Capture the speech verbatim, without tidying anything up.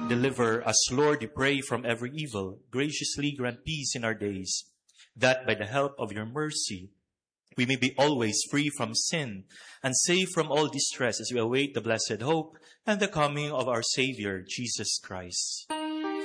Deliver us, Lord, we pray, from every evil. Graciously grant peace in our days, that by the help of your mercy we may be always free from sin and safe from all distress as we await the blessed hope and the coming of our Savior, Jesus Christ.